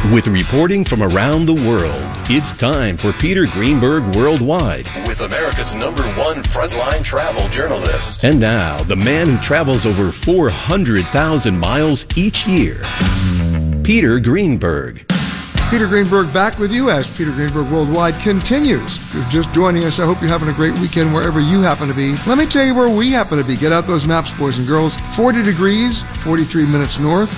With reporting from around the world, it's time for Peter Greenberg Worldwide. With America's #1 frontline travel journalist. And now, the man who travels over 400,000 miles each year, Peter Greenberg. Peter Greenberg back with you as Peter Greenberg Worldwide continues. If you're just joining us, I hope you're having a great weekend wherever you happen to be. Let me tell you where we happen to be. Get out those maps, boys and girls. 40 degrees, 43 minutes north,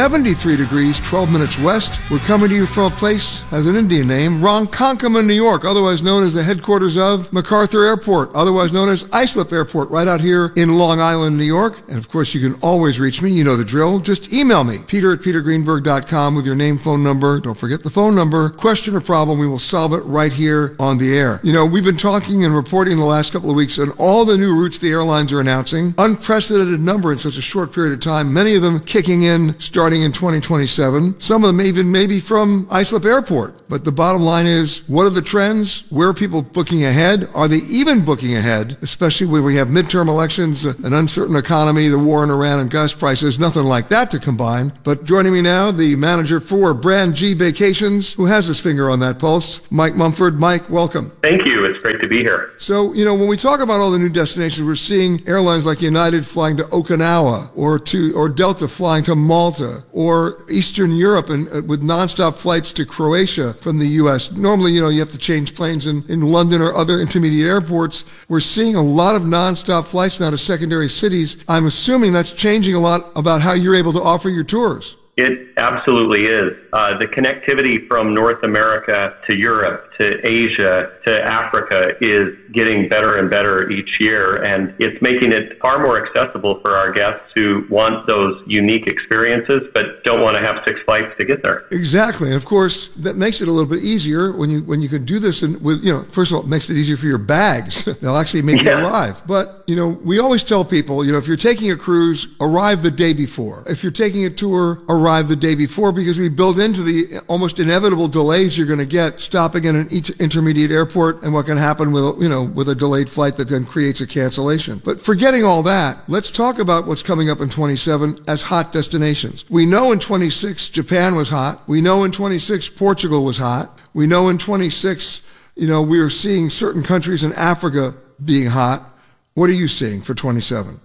73 degrees, 12 minutes west. We're coming to you from a place, has an Indian name, Ronkonkoma, New York, otherwise known as the headquarters of MacArthur Airport, otherwise known as Islip Airport, right out here in Long Island, New York. And of course, you can always reach me. You know the drill. Just email me, peter@petergreenberg.com with your name, phone number. Don't forget the phone number, question or problem, we will solve it right here on the air. You know, we've been talking and reporting the last couple of weeks on all the new routes the airlines are announcing. Unprecedented number in such a short period of time, many of them kicking in starting in 2027. Some of them even maybe from Islip Airport. But the bottom line is, what are the trends? Where are people booking ahead? Are they even booking ahead? Especially when we have midterm elections, an uncertain economy, the war in Iran and gas prices, nothing like that to combine. But joining me now, the manager for Brand G Vacations, who has his finger on that pulse, Mike Mumford. Mike, welcome. Thank you. It's great to be here. So, you know, when we talk about all the new destinations, we're seeing airlines like United flying to Okinawa or Delta flying to Malta or Eastern Europe and with nonstop flights to Croatia from the U.S. Normally, you know, you have to change planes in London or other intermediate airports. We're seeing a lot of nonstop flights now to secondary cities. I'm assuming that's changing a lot about how you're able to offer your tours. It absolutely is. The connectivity from North America to Europe, to Asia, to Africa is getting better and better each year, and it's making it far more accessible for our guests who want those unique experiences but don't want to have 6 flights to get there. Exactly. And of course, that makes it a little bit easier when you can do this and with, you know, first of all, it makes it easier for your bags. They'll actually make you arrive. But, you know, we always tell people, you know, if you're taking a cruise, arrive the day before. If you're taking a tour, arrive the day before, because we build into the almost inevitable delays you're going to get stopping at each intermediate airport and what can happen with a delayed flight that then creates a cancellation. But forgetting all that, let's talk about what's coming up in 27 as hot destinations. We know in 26 Japan was hot. We know in 26 Portugal was hot. We know in 26, you know, we are seeing certain countries in Africa being hot. What are you seeing for 27?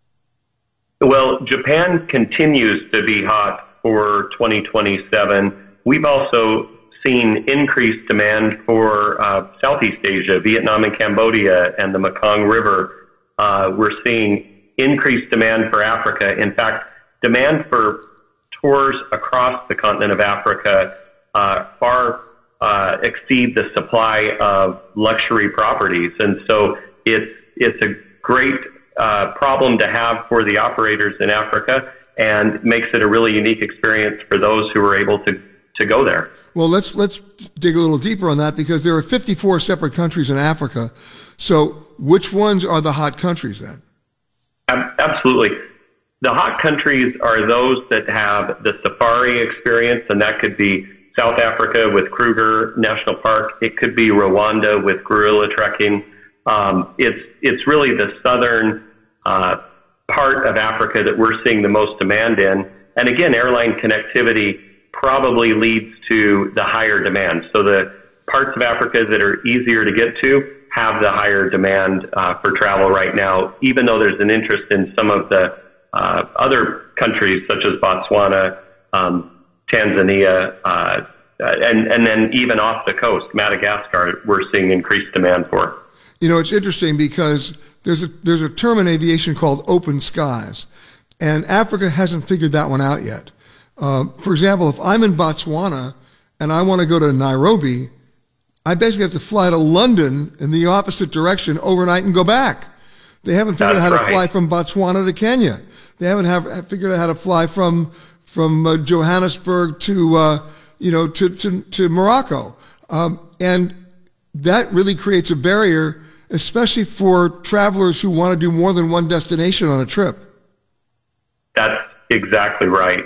Well, Japan continues to be hot for 2027. We've also seen increased demand for Southeast Asia, Vietnam and Cambodia, and the Mekong River. We're seeing increased demand for Africa. In fact, demand for tours across the continent of Africa far exceed the supply of luxury properties. And so it's a great problem to have for the operators in Africa, and makes it a really unique experience for those who are able to go there. Well, let's dig a little deeper on that, because there are 54 separate countries in Africa. So which ones are the hot countries then? Absolutely. The hot countries are those that have the safari experience, and that could be South Africa with Kruger National Park. It could be Rwanda with gorilla trekking. It's really the southern part of Africa that we're seeing the most demand in. And again, airline connectivity probably leads to the higher demand. So the parts of Africa that are easier to get to have the higher demand for travel right now, even though there's an interest in some of the other countries such as Botswana, Tanzania, and then even off the coast, Madagascar, we're seeing increased demand for. You know, it's interesting because there's a term in aviation called open skies, and Africa hasn't figured that one out yet. For example, if I'm in Botswana and I want to go to Nairobi, I basically have to fly to London in the opposite direction overnight and go back. They haven't figured out how to fly from Botswana to Kenya. They haven't figured out how to fly from Johannesburg to Morocco, and that really creates a barrier, especially for travelers who want to do more than one destination on a trip. That's exactly right.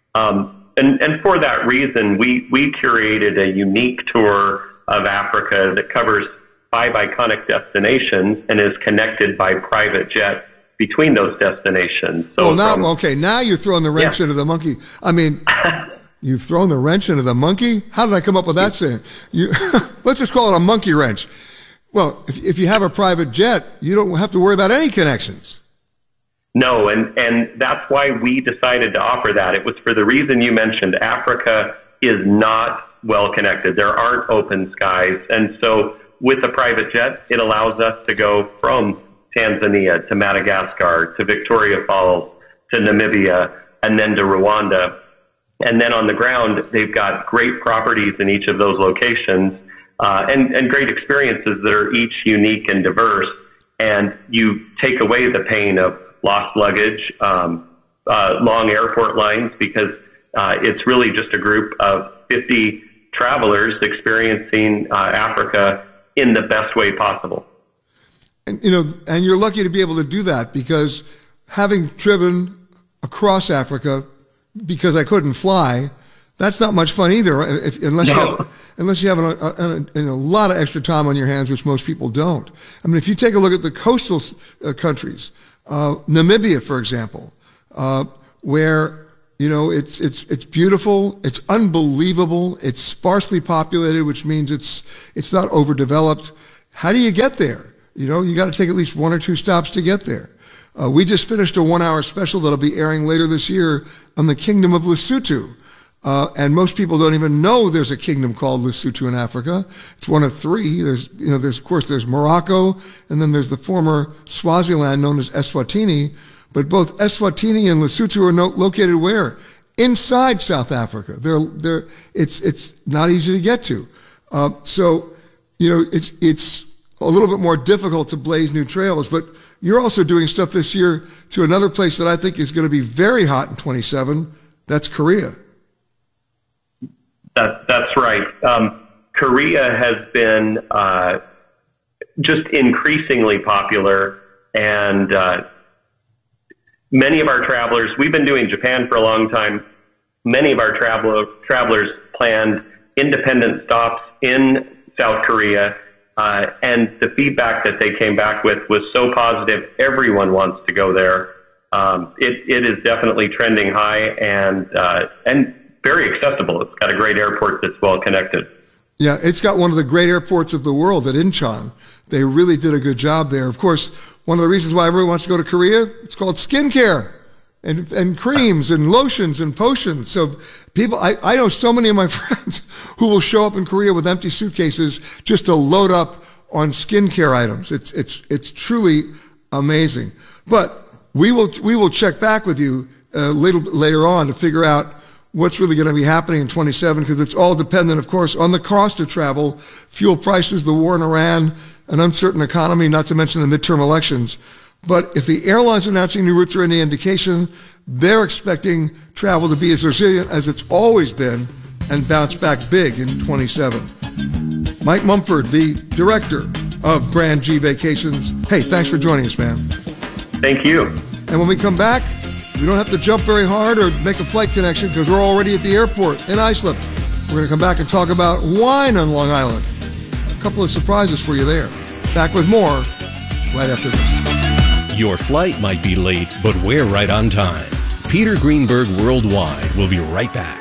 And for that reason, we curated a unique tour of Africa that covers 5 iconic destinations and is connected by private jet between those destinations. So now you're throwing the wrench into the monkey. I mean, You've thrown the wrench into the monkey? How did I come up with that saying? Let's just call it a monkey wrench. Well, if you have a private jet, you don't have to worry about any connections. No, and that's why we decided to offer that. It was for the reason you mentioned. Africa is not well connected. There aren't open skies. And so with a private jet, it allows us to go from Tanzania to Madagascar to Victoria Falls to Namibia and then to Rwanda. And then on the ground, they've got great properties in each of those locations and great experiences that are each unique and diverse. And you take away the pain of lost luggage, long airport lines, because it's really just a group of 50 travelers experiencing Africa in the best way possible. And, and you're lucky to be able to do that, because having driven across Africa, because I couldn't fly, that's not much fun either, unless you have a lot of extra time on your hands, which most people don't. I mean, if you take a look at the coastal countries, Namibia, for example, where it's beautiful, it's unbelievable, it's sparsely populated, which means it's not overdeveloped. How do you get there? You got to take at least 1 or 2 stops to get there. We just finished a 1-hour special that'll be airing later this year on the Kingdom of Lesotho. And most people don't even know there's a kingdom called Lesotho in Africa. It's one of 3. There's Morocco, and then there's the former Swaziland known as Eswatini. But both Eswatini and Lesotho are located where? Inside South Africa. It's not easy to get to. So it's a little bit more difficult to blaze new trails, but you're also doing stuff this year to another place that I think is going to be very hot in 27. That's Korea. That's right. Korea has been just increasingly popular, and many of our travelers, we've been doing Japan for a long time. Many of our travelers planned independent stops in South Korea, and the feedback that they came back with was so positive. Everyone wants to go there. It is definitely trending high and very accessible. It's got a great airport that's well connected. Yeah, it's got one of the great airports of the world at Incheon. They really did a good job there. Of course, one of the reasons why everyone wants to go to Korea, it's called skincare and creams and lotions and potions. So people, I know so many of my friends who will show up in Korea with empty suitcases just to load up on skincare items. It's truly amazing. But we will check back with you later on to figure out what's really going to be happening in 27, because it's all dependent, of course, on the cost of travel, fuel prices, the war in Iran, an uncertain economy, not to mention the midterm elections. But if the airlines announcing new routes are any indication, they're expecting travel to be as resilient as it's always been and bounce back big in 27. Mike Mumford, the director of Brand G Vacations. Hey, thanks for joining us, man. Thank you. And when we come back, we don't have to jump very hard or make a flight connection because we're already at the airport in Islip. We're going to come back and talk about wine on Long Island. A couple of surprises for you there. Back with more right after this. Your flight might be late, but we're right on time. Peter Greenberg Worldwide will be right back.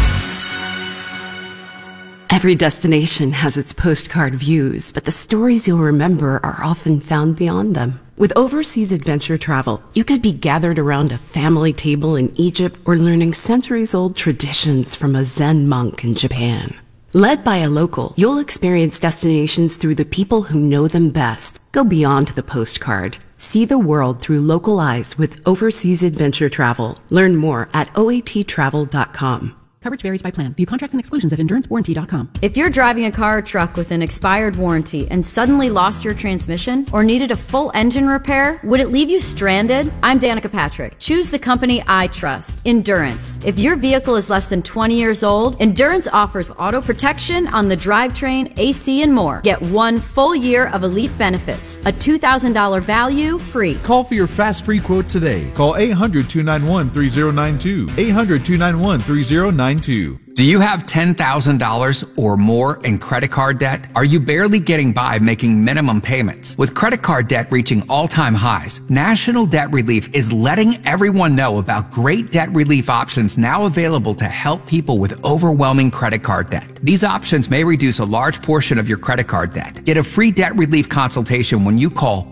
Every destination has its postcard views, but the stories you'll remember are often found beyond them. With overseas adventure travel, you could be gathered around a family table in Egypt or learning centuries-old traditions from a Zen monk in Japan. Led by a local, you'll experience destinations through the people who know them best. Go beyond the postcard. See the world through local eyes with overseas adventure travel. Learn more at oattravel.com. Coverage varies by plan. View contracts and exclusions at endurancewarranty.com. If you're driving a car or truck with an expired warranty and suddenly lost your transmission or needed a full engine repair, would it leave you stranded? I'm Danica Patrick. Choose the company I trust, Endurance. If your vehicle is less than 20 years old, Endurance offers auto protection on the drivetrain, AC, and more. Get 1 full year of elite benefits, a $2,000 value free. Call for your fast free quote today. Call 800-291-3092. 800-291-3092. Do you have $10,000 or more in credit card debt? Are you barely getting by making minimum payments? With credit card debt reaching all-time highs, National Debt Relief is letting everyone know about great debt relief options now available to help people with overwhelming credit card debt. These options may reduce a large portion of your credit card debt. Get a free debt relief consultation when you call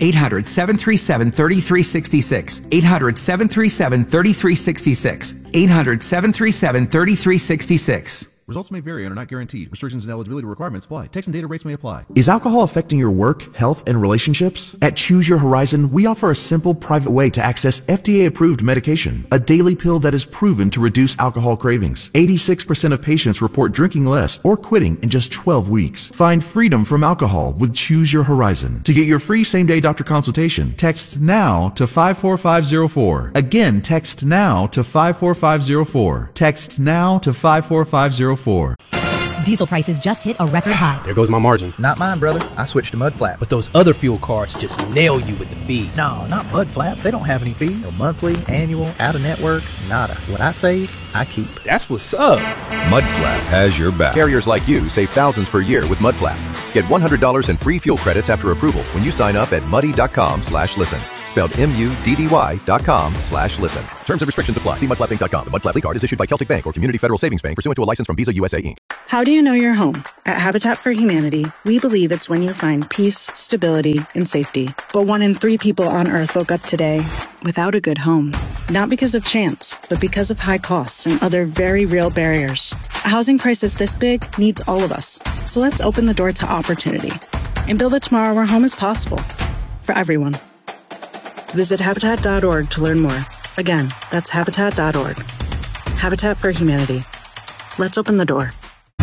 800-737-3366, 800-737-3366, 800-737-3366. Results may vary and are not guaranteed. Restrictions and eligibility requirements apply. Text and data rates may apply. Is alcohol affecting your work, health, and relationships? At Choose Your Horizon, we offer a simple, private way to access FDA-approved medication, a daily pill that is proven to reduce alcohol cravings. 86% of patients report drinking less or quitting in just 12 weeks. Find freedom from alcohol with Choose Your Horizon. To get your free same-day doctor consultation, text NOW to 54504. Again, text NOW to 54504. Text NOW to 54504. Diesel prices just hit a record high. There goes my margin. Not mine, brother. I switched to Mudflap. But those other fuel cards just nail you with the fees. No, not Mudflap. They don't have any fees. No monthly, annual, out-of-network, nada. What I save, I keep. That's what's up. Mudflap has your back. Carriers like you save thousands per year with Mudflap. Get $100 in free fuel credits after approval when you sign up at muddy.com/listen. Spelled MUDDY.com/listen. Terms and restrictions apply. See mudflapinc.com. The Mudflap card is issued by Celtic Bank or Community Federal Savings Bank pursuant to a license from Visa USA Inc. How do you know you're home? At Habitat for Humanity, we believe it's when you find peace, stability, and safety. But 1 in 3 people on Earth woke up today without a good home. Not because of chance, but because of high costs and other very real barriers. A housing crisis this big needs all of us. So let's open the door to opportunity and build a tomorrow where home is possible for everyone. Visit Habitat.org to learn more. Again, that's Habitat.org. Habitat for Humanity. Let's open the door.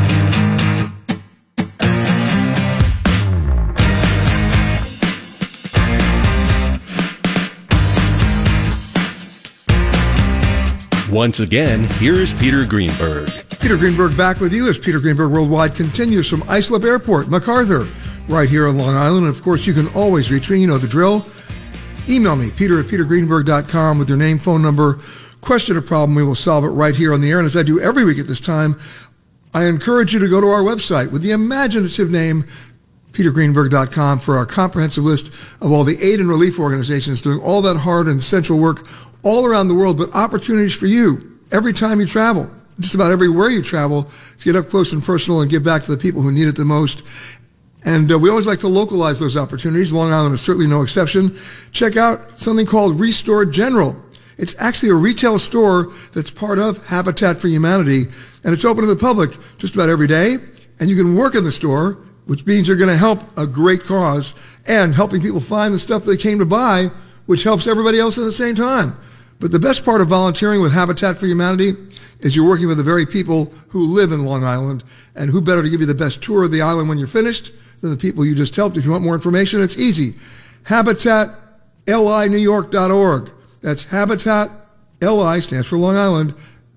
Once again, here's Peter Greenberg. Peter Greenberg back with you as Peter Greenberg Worldwide continues from Islip Airport, MacArthur, right here on Long Island. And of course, you can always reach me. You know the drill. Email me, peter@petergreenberg.com with your name, phone number, question or problem. We will solve it right here on the air. And as I do every week at this time, I encourage you to go to our website with the imaginative name, petergreenberg.com, for our comprehensive list of all the aid and relief organizations doing all that hard and essential work all around the world, but opportunities for you every time you travel, just about everywhere you travel, to get up close and personal and give back to the people who need it the most. And we always like to localize those opportunities. Long Island is certainly no exception. Check out something called Restore General. It's actually a retail store that's part of Habitat for Humanity, and it's open to the public just about every day. And you can work in the store, which means you're going to help a great cause and helping people find the stuff they came to buy, which helps everybody else at the same time. But the best part of volunteering with Habitat for Humanity is you're working with the very people who live in Long Island, and who better to give you the best tour of the island when you're finished than the people you just helped. If you want more information, it's easy. HabitatLINewYork.org. That's Habitat, LI stands for Long Island,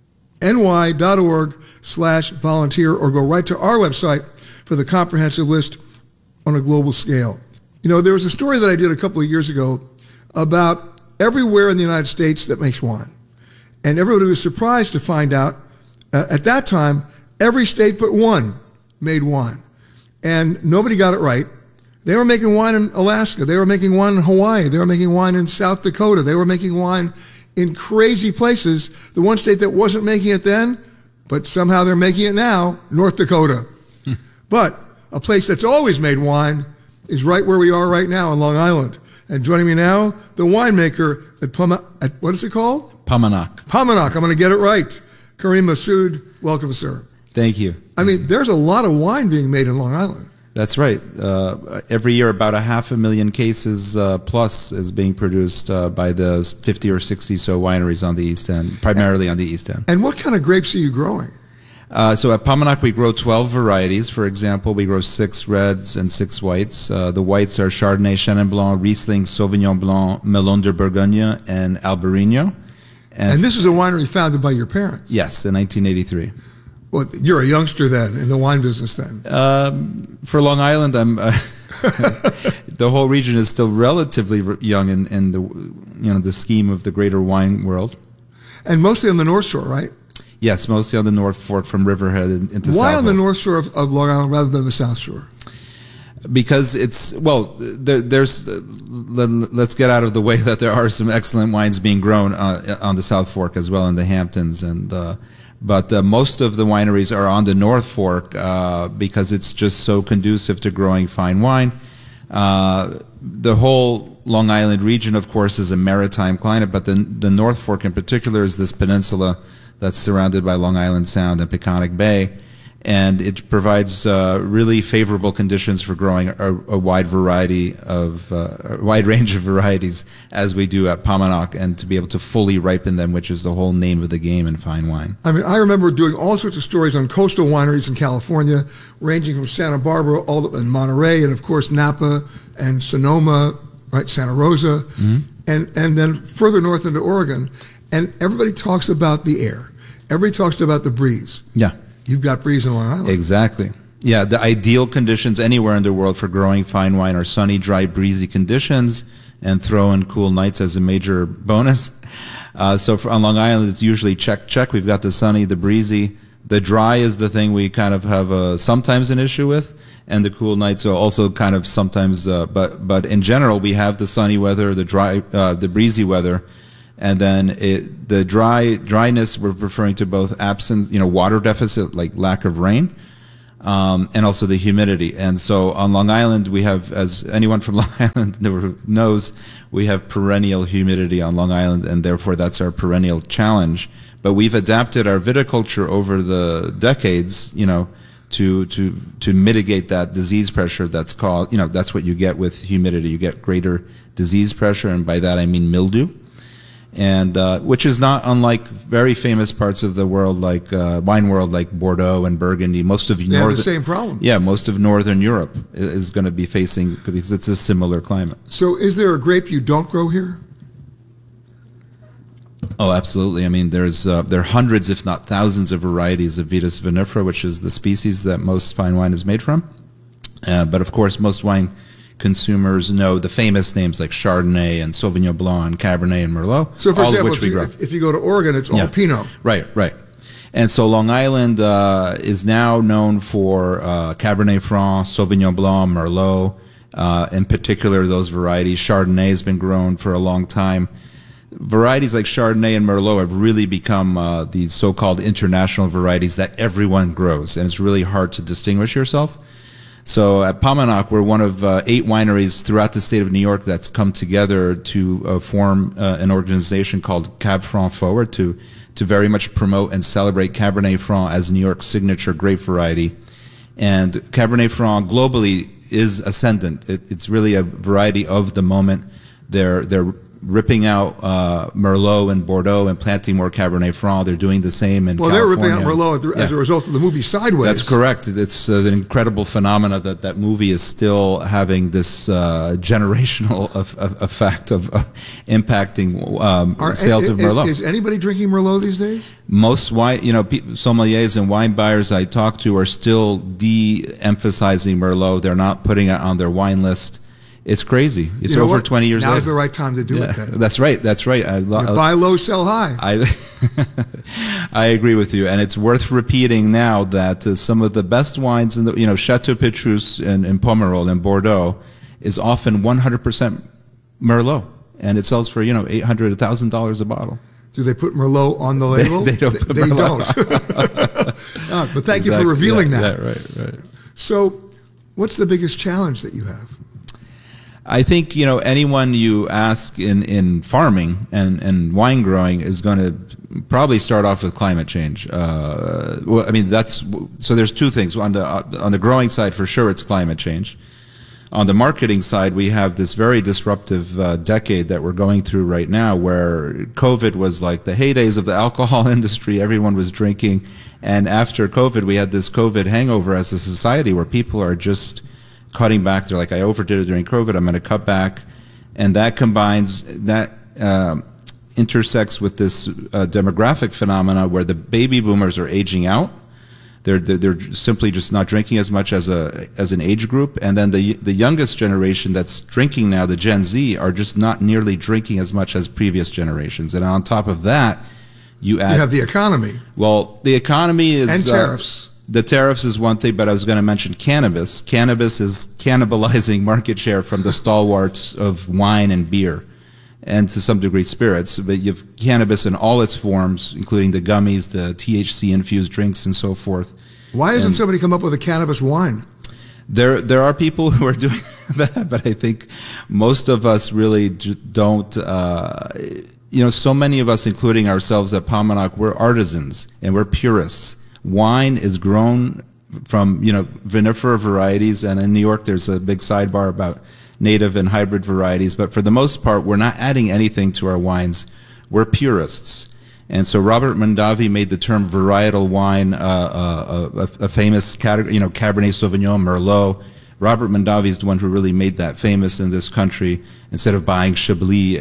ny.org/volunteer, or go right to our website for the comprehensive list on a global scale. You know, there was a story that I did a couple of years ago about everywhere in the United States that makes wine. And everybody was surprised to find out, at that time, every state but one made wine. And nobody got it right. They were making wine in Alaska. They were making wine in Hawaii. They were making wine in South Dakota. They were making wine in crazy places. The one state that wasn't making it then, but somehow they're making it now, North Dakota. But a place that's always made wine is right where we are right now in Long Island. And joining me now, the winemaker at what is it called? Pamanak. Pamanak. I'm going to get it right. Karim Masood, welcome, sir. Thank you. I mean, there's a lot of wine being made in Long Island. That's right. Every year, about 500,000 cases plus is being produced by the 50 or 60 so wineries on the East End, primarily on the East End. And what kind of grapes are you growing? So at Pamanak, we grow 12 varieties. For example, we grow 6 reds and 6 whites. The whites are Chardonnay, Chenin Blanc, Riesling, Sauvignon Blanc, Melon de Bourgogne, and Albarino. And this is a winery founded by your parents? Yes, in 1983. Well, you're a youngster then, in the wine business then. For Long Island, I'm. The whole region is still relatively young in the the scheme of the greater wine world. And mostly on the North Shore, right? Yes, mostly on the North Fork from Riverhead into South. Why on the North Shore of Long Island rather than the South Shore? Because let's get out of the way that there are some excellent wines being grown on the South Fork as well in the Hamptons, but most of the wineries are on the North Fork because it's just so conducive to growing fine wine. The whole Long Island region, of course, is a maritime climate, but the North Fork in particular is this peninsula that's surrounded by Long Island Sound and Peconic Bay, and it provides really favorable conditions for growing a wide range of varieties, as we do at Paumanok, and to be able to fully ripen them, which is the whole name of the game in fine wine. I mean, I remember doing all sorts of stories on coastal wineries in California, ranging from Santa Barbara and Monterey, and of course Napa and Sonoma, right, Santa Rosa, and then further north into Oregon. And everybody talks about the air. Everybody talks about the breeze. Yeah. You've got breeze in Long Island. Exactly. Yeah, the ideal conditions anywhere in the world for growing fine wine are sunny, dry, breezy conditions, and throw in cool nights as a major bonus. So on Long Island, it's usually check. We've got the sunny, the breezy. The dry is the thing we kind of have sometimes an issue with, and the cool nights are also kind of sometimes, but in general, we have the sunny weather, the dry, the breezy weather. And then the dryness, we're referring to both absence, water deficit, like lack of rain, and also the humidity. And so on Long Island, we have, as anyone from Long Island knows, we have perennial humidity on Long Island, and therefore that's our perennial challenge. But we've adapted our viticulture over the decades, to mitigate that disease pressure that's caused, that's what you get with humidity. You get greater disease pressure, and by that I mean mildew. And which is not unlike very famous parts of the world, like wine world, like Bordeaux and Burgundy. Most of they have the same problem. Yeah, most of Northern Europe is going to be facing, because it's a similar climate. So, is there a grape you don't grow here? Oh, absolutely. I mean, there are hundreds, if not thousands, of varieties of Vitis vinifera, which is the species that most fine wine is made from. But of course, most wine consumers know the famous names like Chardonnay and Sauvignon Blanc and Cabernet and Merlot. So, for all example, of which we grow. If you go to Oregon, it's all Pinot. Right. And so Long Island is now known for Cabernet Franc, Sauvignon Blanc, Merlot, in particular those varieties. Chardonnay has been grown for a long time. Varieties like Chardonnay and Merlot have really become these so-called international varieties that everyone grows, and it's really hard to distinguish yourself. So at Paumanok, we're one of 8 wineries throughout the state of New York that's come together to form an organization called Cab Franc Forward to very much promote and celebrate Cabernet Franc as New York's signature grape variety. And Cabernet Franc globally is ascendant. It's really a variety of the moment. They're ripping out Merlot and Bordeaux and planting more Cabernet Franc. They're doing the same in California. They're ripping out Merlot as a result of the movie Sideways. That's correct. It's an incredible phenomena that movie is still having this generational effect of impacting sales of Merlot. Is anybody drinking Merlot these days? Most wine, sommeliers and wine buyers I talk to are still de-emphasizing Merlot. They're not putting it on their wine list. It's crazy. It's over 20 years later. Now's the right time to do it then. That's right. Buy low, sell high. I agree with you. And it's worth repeating now that some of the best wines in the, Chateau Petrus and Pomerol and Bordeaux is often 100% Merlot. And it sells for, $800, $1,000 a bottle. Do they put Merlot on the label? They don't put Merlot. But thank you for revealing that. Yeah, right. So what's the biggest challenge that you have? I think, anyone you ask in farming and wine growing is going to probably start off with climate change. So there's two things. On the growing side, for sure, it's climate change. On the marketing side, we have this very disruptive decade that we're going through right now, where COVID was like the heydays of the alcohol industry. Everyone was drinking. And after COVID, we had this COVID hangover as a society where people are just cutting back. They're like, I overdid it during COVID, I'm going to cut back. And that intersects with this demographic phenomena where the baby boomers are aging out. They're simply just not drinking as much as an age group. And then the youngest generation that's drinking now, the Gen Z, are just not nearly drinking as much as previous generations. And on top of that, You have the economy. Well, the economy is... And tariffs. The tariffs is one thing, but I was going to mention cannabis. Cannabis is cannibalizing market share from the stalwarts of wine and beer, and to some degree spirits. But you have cannabis in all its forms, including the gummies, the THC-infused drinks, and so forth. Why hasn't somebody come up with a cannabis wine? There are people who are doing that, but I think most of us really don't. So many of us, including ourselves at Paumanok, we're artisans and we're purists. Wine is grown from, vinifera varieties, and in New York there's a big sidebar about native and hybrid varieties, but for the most part we're not adding anything to our wines. We're purists. And so Robert Mondavi made the term varietal wine a famous category, Cabernet Sauvignon, Merlot. Robert Mondavi is the one who really made that famous in this country, instead of buying Chablis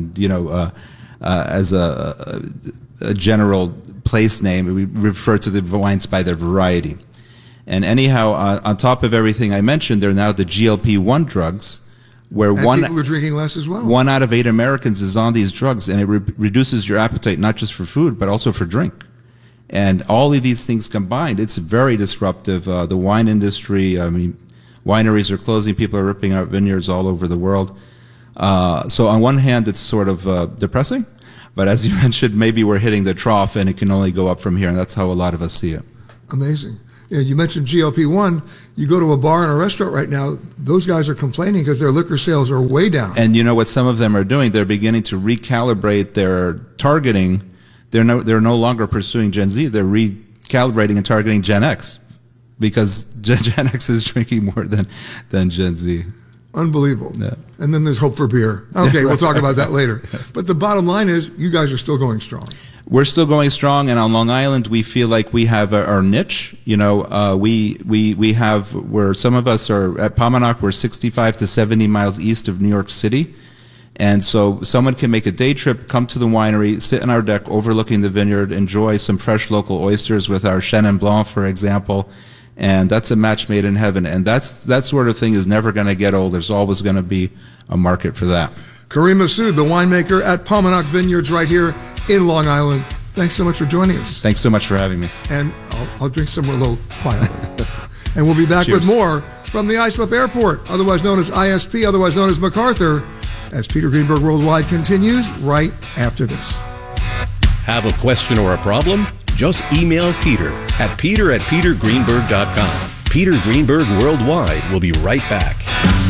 as a general place name. We refer to the wines by their variety. And anyhow, on top of everything I mentioned, there are now the GLP-1 drugs, where people are drinking less as well. 1 out of 8 Americans is on these drugs, and it reduces your appetite not just for food, but also for drink. And all of these things combined, it's very disruptive. The wine industry, wineries are closing, people are ripping out vineyards all over the world. So on one hand, it's sort of depressing, but as you mentioned, maybe we're hitting the trough and it can only go up from here, and that's how a lot of us see it. Amazing. Yeah, you mentioned GLP-1. You go to a bar and a restaurant right now, those guys are complaining because their liquor sales are way down. And you know what some of them are doing? They're beginning to recalibrate their targeting. They're no longer pursuing Gen Z. They're recalibrating and targeting Gen X, because Gen X is drinking more than Gen Z. Unbelievable. Yeah. And then there's hope for beer. Okay, we'll talk about that later. But the bottom line is, you guys are still going strong. We're still going strong, and on Long Island, we feel like we have our niche. We have, where some of us are at Paumanok, we're 65 to 70 miles east of New York City. And so someone can make a day trip, come to the winery, sit on our deck overlooking the vineyard, enjoy some fresh local oysters with our Chenin Blanc, for example. And that's a match made in heaven. And that sort of thing is never going to get old. There's always going to be a market for that. Kareem Massoud, the winemaker at Paumanok Vineyards right here in Long Island. Thanks so much for joining us. Thanks so much for having me. And I'll drink some Merlot quietly. And we'll be back with more from the Islip Airport, otherwise known as ISP, otherwise known as MacArthur, as Peter Greenberg Worldwide continues right after this. Have a question or a problem? Just email Peter at peter@petergreenberg.com. Peter Greenberg Worldwide will be right back.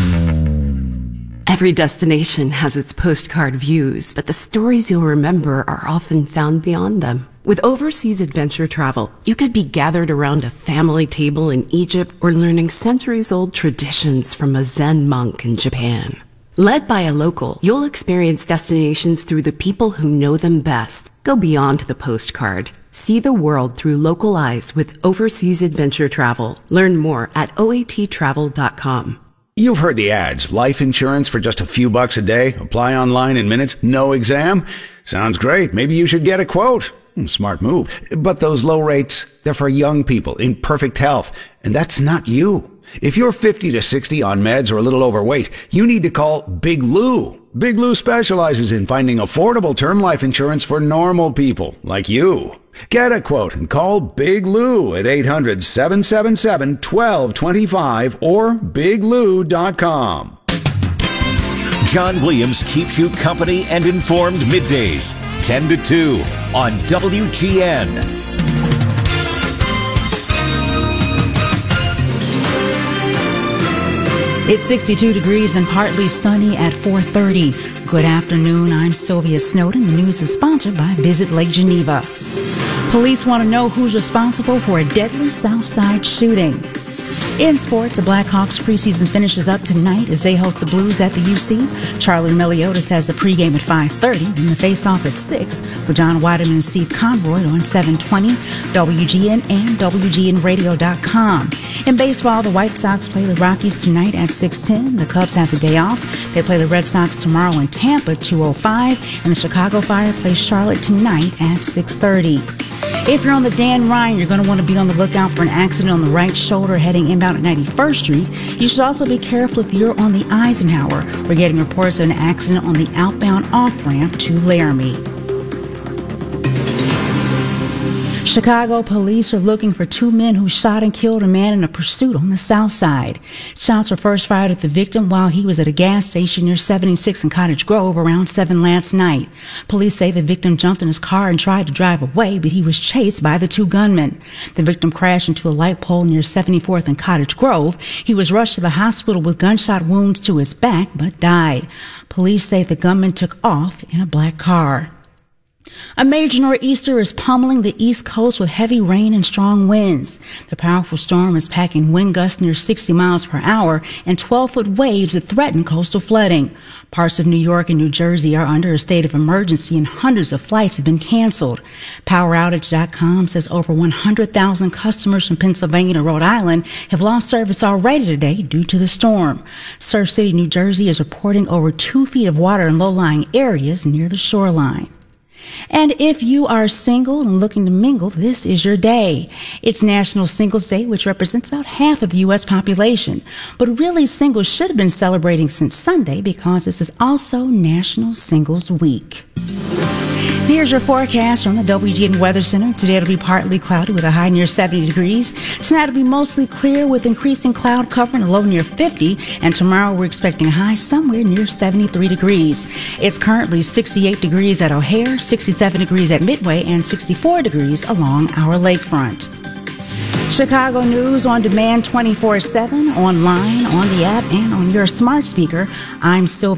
Every destination has its postcard views, but the stories you'll remember are often found beyond them. With overseas adventure travel, you could be gathered around a family table in Egypt or learning centuries-old traditions from a Zen monk in Japan. Led by a local, you'll experience destinations through the people who know them best. Go beyond the postcard. See the world through local eyes with overseas adventure travel. Learn more at oattravel.com. You've heard the ads. Life insurance for just a few bucks a day. Apply online in minutes. No exam. Sounds great. Maybe you should get a quote. Smart move. But those low rates, they're for young people in perfect health. And that's not you. If you're 50 to 60 on meds or a little overweight, you need to call Big Lou. Big Lou specializes in finding affordable term life insurance for normal people like you. Get a quote and call Big Lou at 800-777-1225 or biglou.com. John Williams keeps you company and informed middays, 10 to 2 on WGN. It's 62 degrees and partly sunny at 4:30. Good afternoon, I'm Sylvia Snowden. The news is sponsored by Visit Lake Geneva. Police want to know who's responsible for a deadly Southside shooting. In sports, the Blackhawks preseason finishes up tonight as they host the Blues at the UC. Charlie Meliodas has the pregame at 5:30 and the face-off at 6 with John Weideman and Steve Conroy on 720, WGN and WGNradio.com. In baseball, the White Sox play the Rockies tonight at 6:10. The Cubs have the day off. They play the Red Sox tomorrow in Tampa at 2:05, and the Chicago Fire plays Charlotte tonight at 6:30. If you're on the Dan Ryan, you're going to want to be on the lookout for an accident on the right shoulder heading inbound at 91st Street. You should also be careful if you're on the Eisenhower. We're getting reports of an accident on the outbound off-ramp to Laramie. Chicago police are looking for 2 men who shot and killed a man in a pursuit on the south side. Shots were first fired at the victim while he was at a gas station near 76 in Cottage Grove around 7 last night. Police say the victim jumped in his car and tried to drive away, but he was chased by the 2 gunmen. The victim crashed into a light pole near 74th and Cottage Grove. He was rushed to the hospital with gunshot wounds to his back, but died. Police say the gunman took off in a black car. A major nor'easter is pummeling the East Coast with heavy rain and strong winds. The powerful storm is packing wind gusts near 60 miles per hour and 12-foot waves that threaten coastal flooding. Parts of New York and New Jersey are under a state of emergency and hundreds of flights have been canceled. PowerOutage.com says over 100,000 customers from Pennsylvania to Rhode Island have lost service already today due to the storm. Surf City, New Jersey is reporting over 2 feet of water in low-lying areas near the shoreline. And if you are single and looking to mingle, this is your day. It's National Singles Day, which represents about half of the U.S. population. But really, singles should have been celebrating since Sunday because this is also National Singles Week. Here's your forecast from the WGN Weather Center. Today it'll be partly cloudy with a high near 70 degrees. Tonight it'll be mostly clear with increasing cloud cover and a low near 50. And tomorrow we're expecting a high somewhere near 73 degrees. It's currently 68 degrees at O'Hare, 67 degrees at Midway, and 64 degrees along our lakefront. Chicago News on demand 24/7, online, on the app, and on your smart speaker. I'm Sylvia.